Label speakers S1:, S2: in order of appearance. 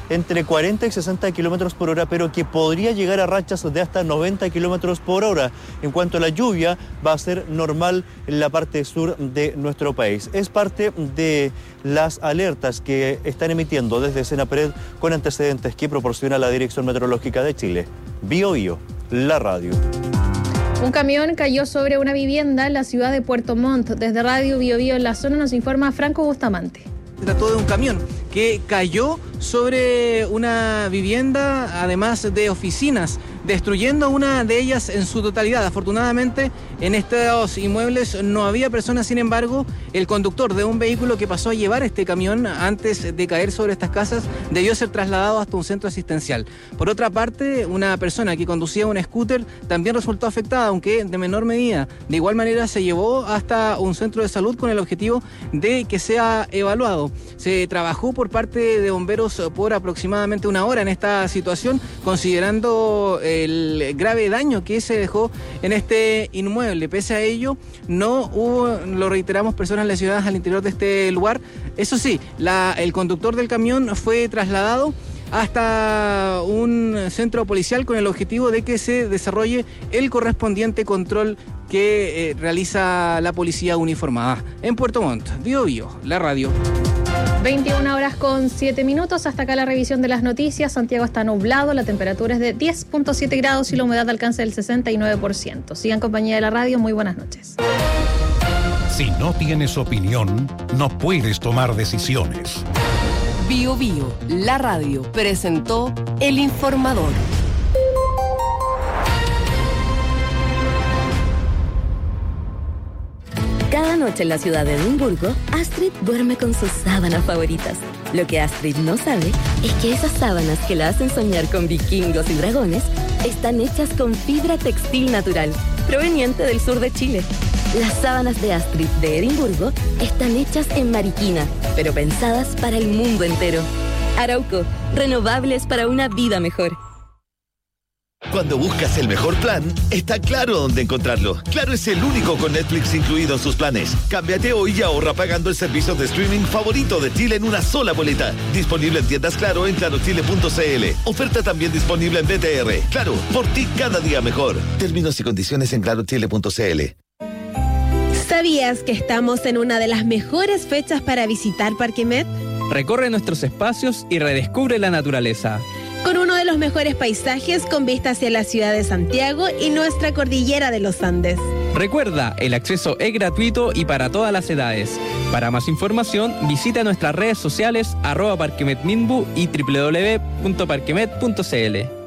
S1: entre 40 y 60 kilómetros por hora, pero que podría llegar a rachas de hasta 90 kilómetros por hora. En cuanto a la lluvia, va a ser normal en la parte sur de nuestro país. Es parte de las alertas que están emitiendo desde Senapred con antecedentes que proporciona la Dirección Meteorológica de Chile. Bío Bío, la radio.
S2: Un camión cayó sobre una vivienda en la ciudad de Puerto Montt. Desde Radio Bío Bío en la zona nos informa Franco Bustamante.
S3: Se trató de un camión que cayó sobre una vivienda, además de oficinas, destruyendo una de ellas en su totalidad. Afortunadamente, en estos inmuebles no había personas. Sin embargo, el conductor de un vehículo que pasó a llevar este camión antes de caer sobre estas casas debió ser trasladado hasta un centro asistencial. Por otra parte, una persona que conducía un scooter también resultó afectada, aunque de menor medida. De igual manera, se llevó hasta un centro de salud con el objetivo de que sea evaluado. Se trabajó por parte de bomberos por aproximadamente una hora en esta situación, considerando el grave daño que se dejó en este inmueble. Pese a ello, no hubo, lo reiteramos, personas lesionadas al interior de este lugar. Eso sí, el conductor del camión fue trasladado hasta un centro policial con el objetivo de que se desarrolle el correspondiente control que realiza la policía uniformada. En Puerto Montt, Bío Bío, la radio.
S2: 21 horas con 7 minutos, hasta acá la revisión de las noticias. Santiago está nublado, la temperatura es de 10.7 grados y la humedad alcanza el 69%. Sigan en compañía de la radio, muy buenas noches.
S4: Si no tienes opinión, no puedes tomar decisiones.
S5: Bío Bío, la radio, presentó El Informador.
S6: Cada noche en la ciudad de Edimburgo, Astrid duerme con sus sábanas favoritas. Lo que Astrid no sabe es que esas sábanas que la hacen soñar con vikingos y dragones están hechas con fibra textil natural, proveniente del sur de Chile. Las sábanas de Astrid de Edimburgo están hechas en Mariquina, pero pensadas para el mundo entero. Arauco, renovables para una vida mejor.
S7: Cuando buscas el mejor plan, está Claro dónde encontrarlo. Claro es el único con Netflix incluido en sus planes. Cámbiate hoy y ahorra pagando el servicio de streaming favorito de Chile en una sola boleta. Disponible en tiendas Claro en clarochile.cl. Oferta también disponible en BTR. Claro, por ti cada día mejor. Términos y condiciones en clarochile.cl.
S8: ¿Sabías que estamos en una de las mejores fechas para visitar Parque Met?
S9: Recorre nuestros espacios y redescubre la naturaleza.
S8: Con uno de los mejores paisajes con vista hacia la ciudad de Santiago y nuestra cordillera de los Andes.
S9: Recuerda, el acceso es gratuito y para todas las edades. Para más información, visita nuestras redes sociales @parquemetminbu y www.parquemet.cl.